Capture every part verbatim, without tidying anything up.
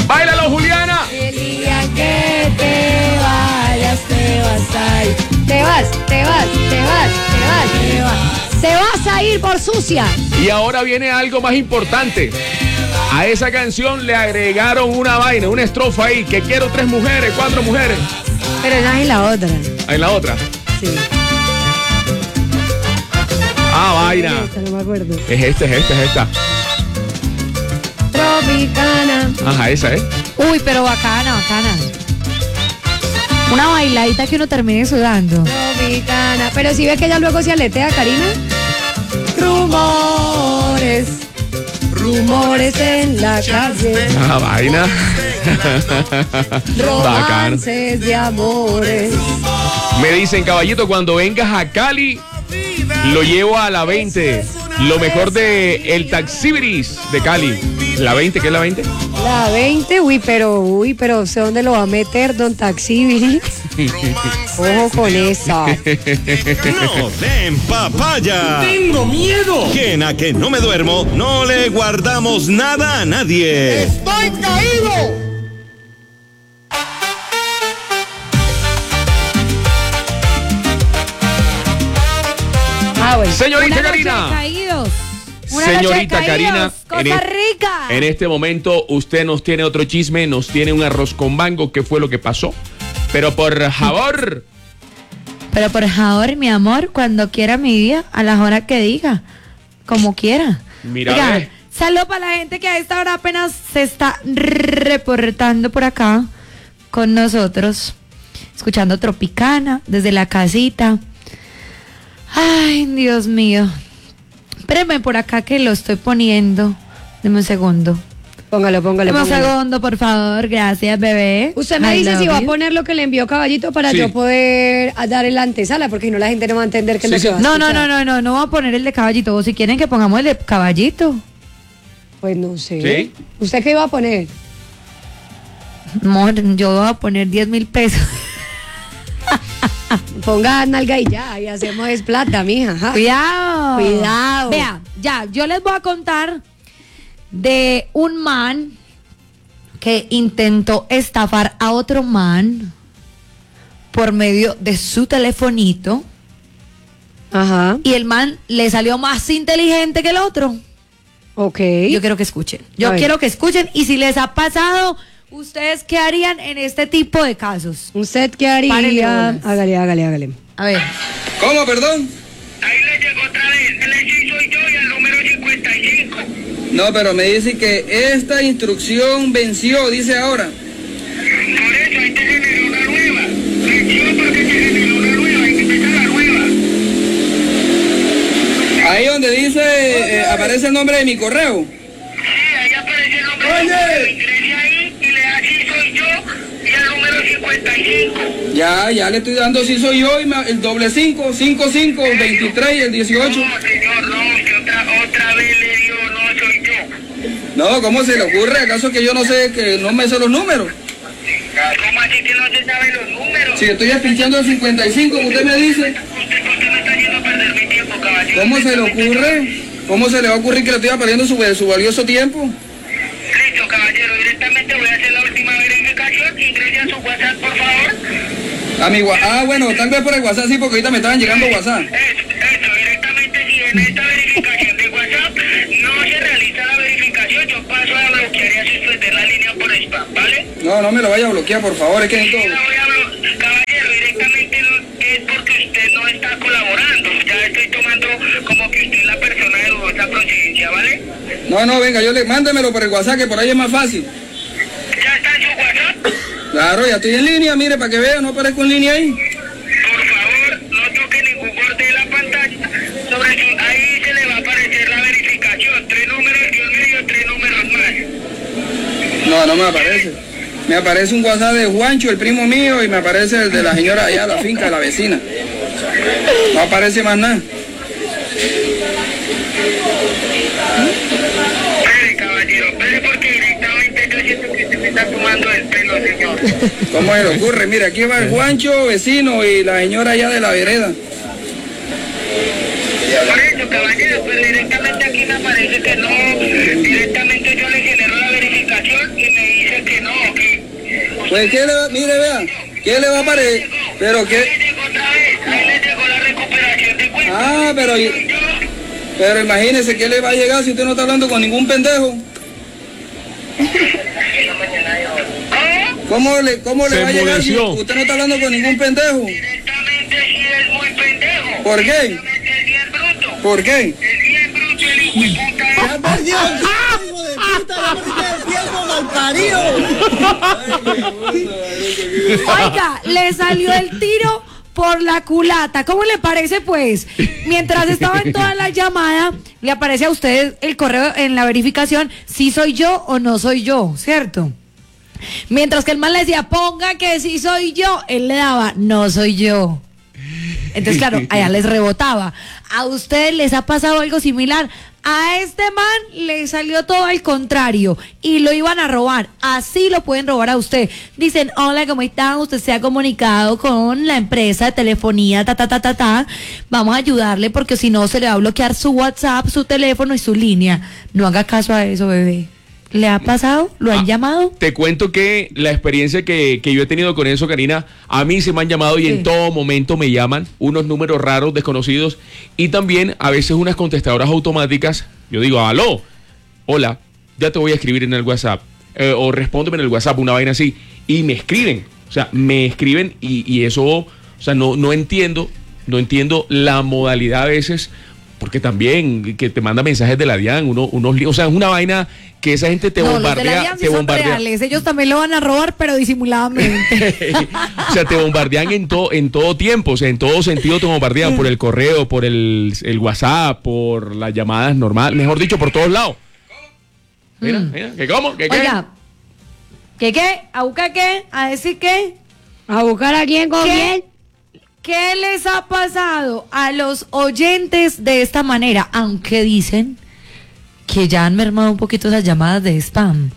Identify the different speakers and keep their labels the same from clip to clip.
Speaker 1: ¡Báilalo, Juliana!
Speaker 2: El día que te vayas, te vas a ir. Te vas, te vas, te vas, te vas, te vas. Te vas a ir por sucia.
Speaker 1: Y ahora viene algo más importante. A esa canción le agregaron una vaina, una estrofa ahí, que quiero tres mujeres, cuatro mujeres.
Speaker 2: Pero esa es en la otra.
Speaker 1: En la otra.
Speaker 2: Sí.
Speaker 1: Ah, vaina.
Speaker 2: Esta, no me acuerdo.
Speaker 1: Es esta, es esta, es esta.
Speaker 2: Tropicana.
Speaker 1: Ajá, esa, ¿eh?
Speaker 2: Uy, pero bacana, bacana. Una bailadita que uno termine sudando. Tropicana. Pero si ve que ella luego se aletea, Karina. Rumores. Rumores en la calle.
Speaker 1: Ah, vaina. Bacano.
Speaker 2: Romances de amores.
Speaker 1: Me dicen, caballito, cuando vengas a Cali, lo llevo a la veinte. Lo mejor de el Taxibiris de Cali. ¿La veinte? ¿Qué es la veinte?
Speaker 2: La veinte, uy, pero, uy, pero sé dónde lo va a meter, don Taxi. Ojo con esa.
Speaker 3: No den papaya.
Speaker 4: ¡Tengo miedo!
Speaker 3: Que en a que no me duermo, no le guardamos nada a nadie.
Speaker 4: ¡Estoy caído!
Speaker 2: Ah, bueno.
Speaker 1: Señorita
Speaker 2: Una noche
Speaker 1: Karina.
Speaker 2: de caídos. Una
Speaker 1: Señorita
Speaker 2: noche de caídos.
Speaker 1: Karina,
Speaker 2: Cosa
Speaker 1: en, es-
Speaker 2: rica.
Speaker 1: en este momento usted nos tiene otro chisme, nos tiene un arroz con mango, ¿qué fue lo que pasó? Pero por favor,
Speaker 2: Pero por favor, mi amor, cuando quiera mi día, a las horas que diga, como quiera.
Speaker 1: Mira,
Speaker 2: Oiga,
Speaker 1: ve.
Speaker 2: saludo para la gente que a esta hora apenas se está reportando por acá con nosotros, escuchando Tropicana desde la casita. Ay, Dios mío. Espérenme por acá que lo estoy poniendo. Deme un segundo.
Speaker 5: Póngalo, póngalo,
Speaker 2: Deme un
Speaker 5: póngalo.
Speaker 2: segundo, por favor. Gracias, bebé.
Speaker 5: Usted me
Speaker 2: I
Speaker 5: dice
Speaker 2: love
Speaker 5: si va a
Speaker 2: you.
Speaker 5: poner lo que le envió Caballito para
Speaker 1: Sí.
Speaker 5: yo poder a dar el antesala, porque si no la gente no va a entender qué es
Speaker 1: Sí,
Speaker 5: lo
Speaker 1: sí.
Speaker 5: que va a
Speaker 2: No, no,
Speaker 5: escuchar.
Speaker 2: no, no, no, no voy a poner el de caballito. O si quieren que pongamos el de caballito.
Speaker 5: Pues no sé.
Speaker 1: ¿Sí?
Speaker 5: ¿Usted qué iba a poner?
Speaker 2: Amor, yo voy a poner diez mil pesos.
Speaker 5: Ponga nalga y ya, y hacemos es plata, mija. ajá.
Speaker 2: Cuidado.
Speaker 5: Cuidado.
Speaker 2: Vea, ya, yo les voy a contar de un man que intentó estafar a otro man por medio de su telefonito
Speaker 5: Ajá,
Speaker 2: y el man le salió más inteligente que el otro.
Speaker 5: ok.
Speaker 2: Yo quiero que escuchen. Yo
Speaker 5: A ver.
Speaker 2: quiero que escuchen y si les ha pasado, ¿ustedes qué harían en este tipo de casos?
Speaker 5: ¿Usted qué
Speaker 2: Párenle
Speaker 5: haría?
Speaker 2: bolas.
Speaker 5: Hágale, hágale, hágale.
Speaker 2: A ver.
Speaker 6: ¿Cómo, perdón?
Speaker 7: Ahí le llegó otra vez. El sí soy yo y el número cincuenta y cinco.
Speaker 6: No, pero me dice que esta instrucción venció, dice ahora.
Speaker 7: Por eso ahí te generó una nueva. Venció porque te generó una nueva. Hay que empezar la nueva.
Speaker 6: Ahí donde dice, eh, aparece el nombre de mi correo.
Speaker 7: Sí, ahí aparece el nombre.
Speaker 6: Oye.
Speaker 7: Oye. Ingrese ahí y le da sí soy yo y el número cincuenta y cinco.
Speaker 6: Ya, ya le estoy dando si soy yo y ma- el doble cinco, cinco, cinco, veintitrés y el dieciocho.
Speaker 7: No, señor, no, que otra, otra vez le dio no soy yo.
Speaker 6: No, ¿cómo se le ocurre? ¿Acaso que yo no sé, que no me sé los números?
Speaker 7: ¿Cómo así que no se saben los números?
Speaker 6: Si estoy pinchando el cincuenta y cinco, usted me dice.
Speaker 7: Usted, usted me está haciendo perder mi tiempo, caballero.
Speaker 6: ¿Cómo se le ocurre? ¿Cómo se le va a ocurrir que le estoy perdiendo su, su valioso tiempo?
Speaker 7: Listo, caballero, directamente voy a hacer la última verificación. Ingrese a su WhatsApp, por favor.
Speaker 6: A mi wa- ah, bueno, tal vez por el WhatsApp sí, porque ahorita me estaban llegando WhatsApp.
Speaker 7: Eso, eso, directamente si en esta verificación de WhatsApp no se realiza la verificación, yo paso a bloquear y a suspender la línea por spam, ¿vale?
Speaker 6: No, no me lo vaya a bloquear, por favor, es que
Speaker 7: Sí,
Speaker 6: necesito...
Speaker 7: la voy a bloquear. Caballero, directamente no- es porque usted no está colaborando. Ya estoy tomando como que usted es la persona de dudosa procedencia, ¿vale?
Speaker 6: No, no, venga, yo le... Mándemelo por el WhatsApp, que por ahí es más fácil.
Speaker 7: ¿Ya está en su WhatsApp?
Speaker 6: Claro, ya estoy en línea, mire, para que vea, no aparezco en línea ahí.
Speaker 7: Por favor, no toque ningún borde de la pantalla. Sobre su, ahí se le va a aparecer la verificación. Tres números y un medio, tres números más.
Speaker 6: No, no me aparece. Me aparece un WhatsApp de Juancho, el primo mío, y me aparece el de la señora allá, la finca de la vecina. No aparece más nada.
Speaker 7: Espere, caballero, espere porque directamente yo siento que se me está tomando el pelo, señor.
Speaker 6: ¿Cómo se le ocurre? Mira, aquí va el Juancho, vecino, y la señora allá de la vereda.
Speaker 7: Por eso, caballero, pues directamente aquí me aparece que no, directamente yo le genero la verificación y me dice que no
Speaker 6: Pues ¿qué le va, mire, vea, ¿qué le va a parecer? Pero qué... Ah, pero... Pero imagínese, ¿qué le va a llegar si usted no está hablando con ningún pendejo? ¿Cómo le, cómo le va a llegar si usted no está hablando con ningún pendejo?
Speaker 7: Directamente sí es muy pendejo.
Speaker 6: ¿Por qué? ¿Por qué?
Speaker 4: ¡Ya perdió el hijo de puta! ¡Ya perdió el tiempo, malparido!
Speaker 2: Oiga, le salió el tiro por la culata. ¿Cómo le parece, pues? Mientras estaba en toda la llamada, le aparece a usted el correo en la verificación si soy yo o no soy yo, ¿cierto? Mientras que el man le decía, ponga que sí soy yo, él le daba, no soy yo. Entonces, claro, allá les rebotaba. ¿A ustedes les ha pasado algo similar? A este man le salió todo al contrario y lo iban a robar. Así lo pueden robar a usted. Dicen, hola, ¿cómo están? Usted se ha comunicado con la empresa de telefonía, ta, ta, ta, ta, ta. Vamos a ayudarle porque si no se le va a bloquear su WhatsApp, su teléfono y su línea. No haga caso a eso, bebé. ¿Le ha pasado? ¿Lo han ah, llamado?
Speaker 1: Te cuento que la experiencia que, que yo he tenido con eso, Karina, a mí se me han llamado y sí. En todo momento me llaman unos números raros, desconocidos, y también a veces unas contestadoras automáticas. Yo digo, aló, hola, ya te voy a escribir en el WhatsApp, eh, o respóndeme en el WhatsApp, una vaina así, y me escriben, o sea, me escriben y, y eso, o sea, no, no entiendo, no entiendo la modalidad a veces, porque también que te manda mensajes de la DIAN, uno, unos, o sea, es una vaina que esa gente te
Speaker 2: no,
Speaker 1: bombardea.
Speaker 2: Los de la DIAN sí
Speaker 1: te
Speaker 2: son
Speaker 1: bombardea.
Speaker 2: reales, ellos también lo van a robar, pero disimuladamente.
Speaker 1: O sea, te bombardean en todo, en todo tiempo, o sea, en todo sentido te bombardean, por el correo, por el, el WhatsApp, por las llamadas normales, mejor dicho, por todos lados. Mira, mm. mira, ¿qué cómo? ¿Qué qué?
Speaker 2: Oiga, ¿qué qué? ¿A buscar qué? ¿A decir qué?
Speaker 5: ¿A buscar a quién con quién?
Speaker 2: ¿Qué les ha pasado a los oyentes de esta manera? Aunque dicen que ya han mermado un poquito esas llamadas de spam.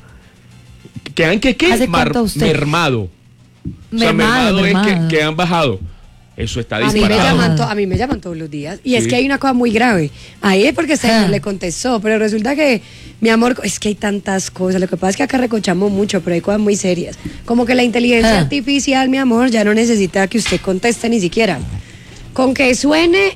Speaker 1: ¿Que han que qué?
Speaker 2: ¿Hace
Speaker 1: Mar,
Speaker 2: cuánto usted?
Speaker 1: Mermado.
Speaker 2: Mermado,
Speaker 1: o sea, mermado,
Speaker 2: mermado.
Speaker 1: es que, que han bajado. Eso está
Speaker 5: A mí, me
Speaker 1: disparado.
Speaker 5: llaman to- a mí me llaman todos los días. Y
Speaker 1: Sí.
Speaker 5: es que hay una cosa muy grave. Ahí es porque se
Speaker 2: Ah.
Speaker 5: le contestó, pero resulta que, mi amor, es que hay tantas cosas. Lo que pasa es que acá recochamos mucho, pero hay cosas muy serias. Como que la inteligencia
Speaker 2: Ah.
Speaker 5: artificial, mi amor, ya no necesita que usted conteste ni siquiera. Con que suene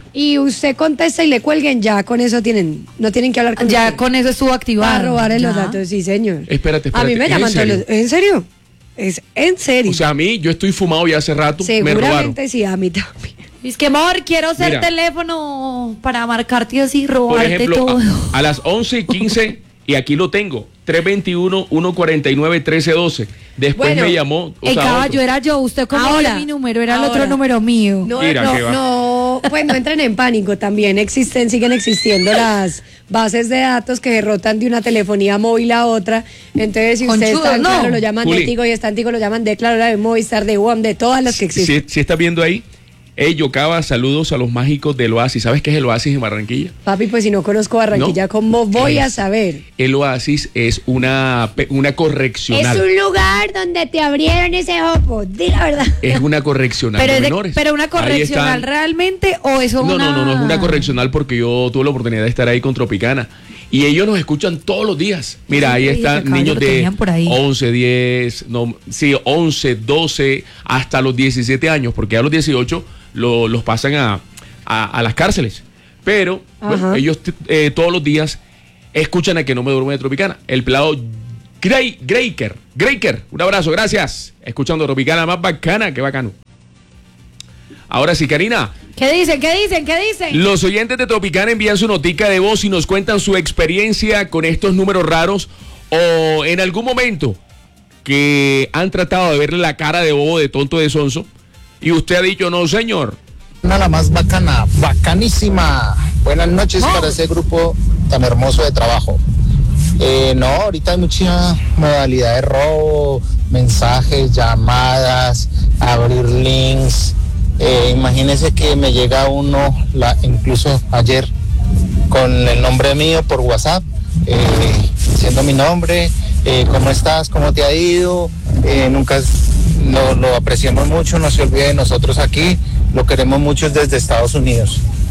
Speaker 5: y usted contesta y le cuelguen, ya con eso tienen, no tienen que hablar con
Speaker 2: Ya
Speaker 5: usted.
Speaker 2: con eso estuvo activado.
Speaker 5: Para robarle los
Speaker 2: Ya.
Speaker 5: datos, sí, señor.
Speaker 1: Espérate,
Speaker 5: A mí
Speaker 1: espérate,
Speaker 5: me
Speaker 1: ¿es
Speaker 5: llaman
Speaker 1: en
Speaker 5: todos
Speaker 1: serio?
Speaker 5: los... ¿En serio? Es en serio.
Speaker 1: O sea, a mí, yo estoy fumado ya hace rato, me robaron.
Speaker 5: Seguramente sí, a mí también.
Speaker 2: Es que, amor, quiero ser
Speaker 1: Mira.
Speaker 2: teléfono para marcarte así,
Speaker 1: Por
Speaker 2: robarte
Speaker 1: ejemplo,
Speaker 2: todo.
Speaker 1: a, a las once y quince, y aquí lo tengo, tres veintiuno, uno cuarenta y nueve, trece doce. Después
Speaker 5: Bueno,
Speaker 1: me llamó. O
Speaker 2: El
Speaker 1: sea,
Speaker 2: caballo
Speaker 1: otro.
Speaker 2: era yo, usted como
Speaker 5: Ahora,
Speaker 2: mi número, era el
Speaker 5: ahora.
Speaker 2: otro número mío.
Speaker 5: No,
Speaker 1: Mira que va.
Speaker 5: no, no, pues no entren en pánico también. Existen, siguen existiendo las bases de datos que se rotan de una telefonía móvil a otra. Entonces, si usted
Speaker 2: Conchudos,
Speaker 5: está en
Speaker 2: ¿no?
Speaker 5: Claro, lo llaman
Speaker 1: Juli.
Speaker 5: de Tigo, y está en Tigo, lo llaman de Claro, de Movistar, de U A M, de todas las que existen.
Speaker 1: Si, si estás viendo ahí, hey, Yocaba, saludos a los mágicos del Oasis. ¿Sabes qué es el Oasis en Barranquilla?
Speaker 5: Papi, pues si no conozco Barranquilla,
Speaker 1: No.
Speaker 5: ¿cómo voy a
Speaker 1: Es-
Speaker 5: saber?
Speaker 1: El Oasis es una, pe- una correccional.
Speaker 5: lugar donde te abrieron ese ojo, di la verdad.
Speaker 1: Es una correccional
Speaker 2: Pero,
Speaker 1: de
Speaker 2: es de-
Speaker 1: menores.
Speaker 2: pero una
Speaker 1: Ahí
Speaker 2: correccional
Speaker 1: están.
Speaker 2: realmente o eso
Speaker 1: No,
Speaker 2: una...
Speaker 1: no, no, no es una correccional porque yo tuve la oportunidad de estar ahí con Tropicana. Y ellos nos escuchan todos los días. Mira, ahí
Speaker 2: Sí,
Speaker 1: están
Speaker 2: ese caballo
Speaker 1: niños
Speaker 2: lo
Speaker 1: de
Speaker 2: tenían por ahí.
Speaker 1: once, diez, no, sí, once, doce, hasta los diecisiete años, porque a los dieciocho lo- los pasan a, a, a las cárceles. Pero bueno,
Speaker 5: Ajá.
Speaker 1: ellos eh, todos los días escuchan a Que No Me Duermo de Tropicana. El pelado Grey, Greyker, Greyker, un abrazo, gracias. Escuchando Tropicana, más bacana, qué bacano. Ahora sí, Karina.
Speaker 2: ¿Qué dicen? ¿Qué dicen? ¿Qué dicen?
Speaker 1: Los oyentes de Tropicana envían su notica de voz y nos cuentan su experiencia con estos números raros o en algún momento que han tratado de verle la cara de bobo, de tonto, de sonso y usted ha dicho, no señor.
Speaker 8: Una la más bacana, bacanísima. Buenas noches
Speaker 2: Oh.
Speaker 8: para ese grupo tan hermoso de trabajo. Eh, no, ahorita hay mucha modalidad de robo, mensajes, llamadas, abrir links. Eh, imagínese que me llega uno, la, incluso ayer, con el nombre mío por WhatsApp, eh, siendo mi nombre, eh, ¿cómo estás? ¿Cómo te ha ido? Eh, nunca lo, lo apreciamos mucho, no se olvide de nosotros aquí, lo queremos mucho desde Estados Unidos.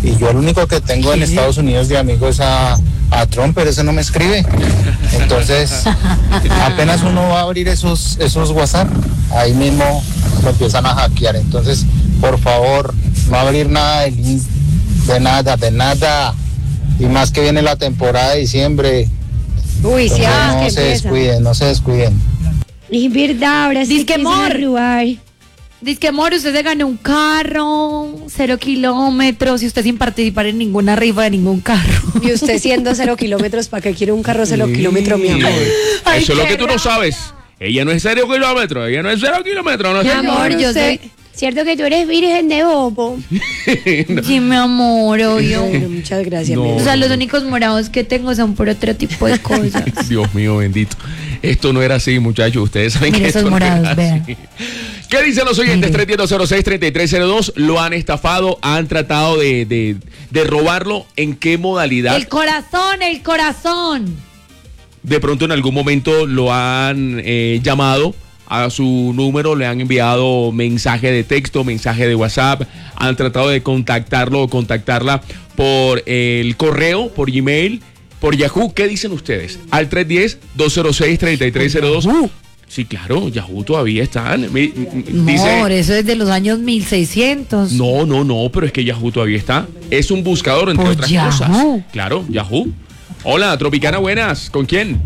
Speaker 8: Y yo el único que tengo en Estados Unidos de amigo es a, a Trump, pero ese no me escribe. Entonces, apenas uno va a abrir esos, esos WhatsApp, ahí mismo lo empiezan a hackear. Entonces, por favor, no abrir nada de link, de nada, de nada. Y más que viene la temporada de diciembre.
Speaker 5: Uy, sí,
Speaker 8: Entonces,
Speaker 5: ah,
Speaker 8: no
Speaker 5: que
Speaker 8: se
Speaker 5: empieza.
Speaker 8: descuiden, no se descuiden.
Speaker 5: Es verdad, ahora sí
Speaker 2: Disque
Speaker 5: empiezan a
Speaker 2: amor.
Speaker 5: robar.
Speaker 2: Dice que amor, usted se ganó un carro, cero kilómetros, y usted sin participar en ninguna rifa de ningún carro.
Speaker 5: Y usted siendo cero kilómetros, ¿para qué quiere un carro cero
Speaker 1: Sí.
Speaker 5: kilómetro, mi amor?
Speaker 2: Ay,
Speaker 1: Eso es lo
Speaker 2: qué
Speaker 1: que tú no
Speaker 2: raro.
Speaker 1: sabes. Ella no es cero kilómetros, ella no es cero kilómetros. No
Speaker 2: Mi
Speaker 1: sé.
Speaker 2: amor, yo
Speaker 5: usted-
Speaker 2: soy-
Speaker 5: Cierto que tú eres virgen de bobo.
Speaker 2: Sí, mi amor, obvio.
Speaker 5: Bueno, muchas gracias,
Speaker 1: No.
Speaker 5: mi
Speaker 2: O
Speaker 5: amor.
Speaker 2: sea, los únicos morados que tengo son por otro tipo de cosas.
Speaker 1: Dios mío, bendito. Esto no era así, muchachos. Ustedes saben
Speaker 2: Mire
Speaker 1: que
Speaker 2: esos
Speaker 1: esto
Speaker 2: morados,
Speaker 1: no era
Speaker 2: vean.
Speaker 1: así. ¿Qué dicen los oyentes?
Speaker 2: Mire.
Speaker 1: tres uno cero, cero seis, tres tres cero dos. ¿Lo han estafado? ¿Han tratado de, de, de robarlo? ¿En qué modalidad?
Speaker 2: El corazón, el corazón.
Speaker 1: De pronto en algún momento lo han eh, llamado a su número, le han enviado mensaje de texto, mensaje de WhatsApp, han tratado de contactarlo o contactarla por el correo, por Gmail, por Yahoo. ¿Qué dicen ustedes? Al tres uno cero, dos cero seis, tres tres cero dos. Sí, claro, Yahoo todavía están. Mi- mi-
Speaker 2: Amor,
Speaker 1: dice,
Speaker 2: eso es de los años mil seiscientos.
Speaker 1: no, no, no, pero es que Yahoo todavía está. Es un buscador, entre
Speaker 2: Por
Speaker 1: otras
Speaker 2: Yahoo.
Speaker 1: cosas. Claro, Yahoo. Hola, Tropicana, buenas. ¿Con quién?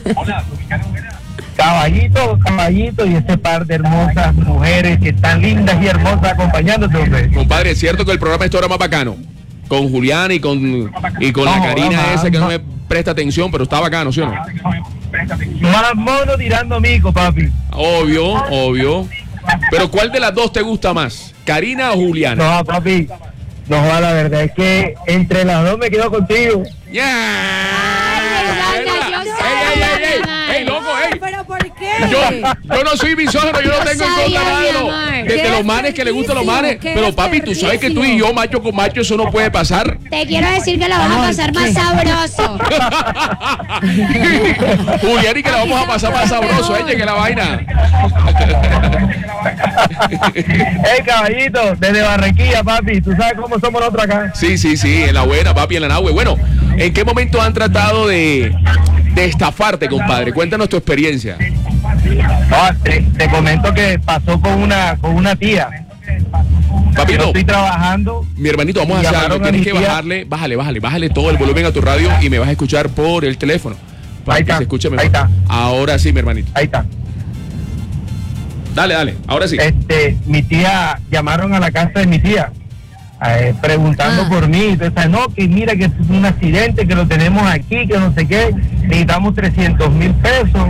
Speaker 9: Caballito, caballito y ese par de hermosas mujeres que están lindas y hermosas acompañándote, hombre.
Speaker 1: Compadre, es cierto que el programa está ahora más bacano. Con Julián y con, y con la
Speaker 9: No,
Speaker 1: Karina
Speaker 9: no,
Speaker 1: esa que no
Speaker 9: no.
Speaker 1: me presta atención, pero está bacano, ¿sí o no?
Speaker 9: Más mono tirando mico, papi.
Speaker 1: Obvio, obvio. Pero ¿cuál de las dos te gusta más? ¿Karina o Juliana?
Speaker 9: No, papi. No, la verdad es que entre las dos me quedo contigo.
Speaker 1: ¡Yeah!
Speaker 5: Ay, yo
Speaker 1: ¡Ey,
Speaker 5: sabía,
Speaker 1: ey, ey, ey!
Speaker 5: mi amor.
Speaker 1: ¡Ey, loco, ey!
Speaker 2: ¿Pero por qué?
Speaker 1: Yo, yo no soy misógino, yo no
Speaker 5: Yo
Speaker 1: tengo en
Speaker 5: sabía,
Speaker 1: contra nada de,
Speaker 5: mi
Speaker 1: lo-
Speaker 5: amor.
Speaker 1: de, de
Speaker 2: Qué
Speaker 1: los manes que le gustan los manes.
Speaker 2: desperdicio,
Speaker 1: Pero
Speaker 2: qué
Speaker 1: papi, tú sabes que tú y
Speaker 2: desperdicio.
Speaker 1: yo, macho con macho, eso no puede pasar.
Speaker 5: Te quiero decir que la vas a pasar más sabroso.
Speaker 1: Julián, y que la vamos a pasar más sabroso, eh, que la vaina.
Speaker 9: Ey, caballito, desde Barranquilla, papi. Tú sabes cómo somos nosotros acá.
Speaker 1: Sí, sí, sí, en la buena, papi, en la nahue. Bueno, ¿en qué momento han tratado de, de estafarte, compadre? Cuéntanos tu experiencia.
Speaker 9: No, te, te comento que pasó con una, con una tía. Yo
Speaker 1: Papito,
Speaker 9: estoy trabajando.
Speaker 1: mi hermanito, vamos a hacer
Speaker 9: Llamaron
Speaker 1: algo.
Speaker 9: a
Speaker 1: Tienes
Speaker 9: mi
Speaker 1: que
Speaker 9: tía.
Speaker 1: bajarle, bájale, bájale, bájale todo el volumen a tu radio y me vas a escuchar por el teléfono. Para
Speaker 9: Ahí
Speaker 1: que
Speaker 9: está,
Speaker 1: se escuche mejor.
Speaker 9: ahí está.
Speaker 1: Ahora sí, mi hermanito.
Speaker 9: Ahí está.
Speaker 1: Dale, dale, ahora sí.
Speaker 9: Este, mi tía, llamaron a la casa de mi tía, eh, preguntando
Speaker 2: Ah.
Speaker 9: por mí. Entonces, no, que mira que es un accidente, que lo tenemos aquí, que no sé qué, necesitamos trescientos mil pesos.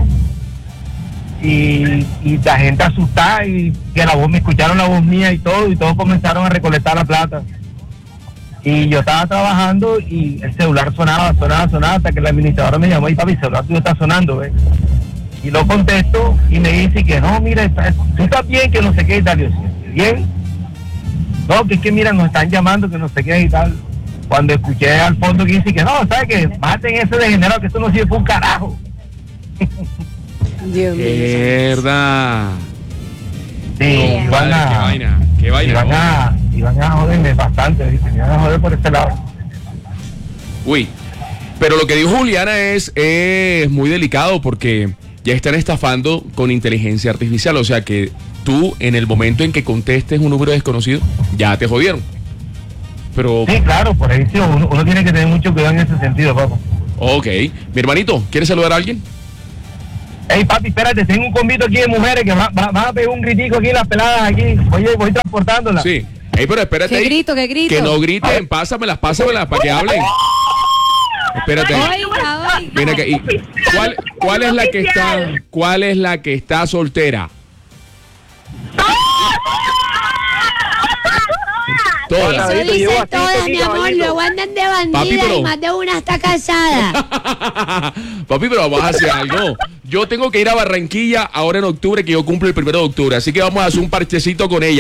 Speaker 9: Y, y la gente asustada y que la voz, me escucharon la voz mía y todo, y todos comenzaron a recolectar la plata. Y yo estaba trabajando y el celular sonaba, sonaba, sonaba, hasta que la administradora me llamó y papi, el celular tuyo está sonando, ¿ves? Y lo contesto y me dice que no, mira, está- tú estás bien, que no sé qué y tal. Yo, "Sí, bien. No, que es que mira, nos están llamando, que no sé qué y tal. Cuando escuché al fondo que dice que no, ¿sabes qué? Maten ese degenerado, que esto no sirve para un carajo.
Speaker 5: Dios mío.
Speaker 1: Verdad.
Speaker 9: Sí,
Speaker 1: Compadre,
Speaker 9: van
Speaker 1: qué
Speaker 9: a,
Speaker 1: vaina, qué vaina.
Speaker 9: iban
Speaker 1: ¿no?
Speaker 9: a, iban a joderme bastante, ¿viste? Me iban a joder por este lado.
Speaker 1: Uy, pero lo que dijo Juliana es, es muy delicado porque ya están estafando con inteligencia artificial. O sea que tú, en el momento en que contestes un número desconocido, ya te jodieron. Pero,
Speaker 9: Sí, claro, por ahí sí, uno, uno tiene que tener mucho cuidado en ese sentido, papá.
Speaker 1: ok. Mi hermanito, ¿quieres saludar a alguien?
Speaker 9: Ey, papi, espérate, tengo un convito aquí de mujeres que van va, va a pegar un gritico aquí, las peladas aquí. Voy, voy transportándolas.
Speaker 1: Sí. Ey, pero espérate
Speaker 2: ¿Qué
Speaker 1: ahí.
Speaker 2: grito, qué grito?
Speaker 1: Que no griten, pásamelas, pásamelas para que hablen. Espérate.
Speaker 2: Oiga, oiga.
Speaker 1: Mira que, y- ¿cuál, ¿Cuál es la que está, cuál es la que está soltera? Todas.
Speaker 9: Hola.
Speaker 5: Eso
Speaker 9: Caballito,
Speaker 5: dicen
Speaker 9: llevo así,
Speaker 5: todas, mi
Speaker 9: chiquito,
Speaker 5: amor.
Speaker 9: caballito.
Speaker 5: Luego andan de bandida
Speaker 1: Papi, pero-
Speaker 5: y más de una está casada.
Speaker 1: Papi, pero vamos a hacer algo. Yo tengo que ir a Barranquilla ahora en octubre, que yo cumplo el primero de octubre. Así que vamos a hacer un parchecito con ella.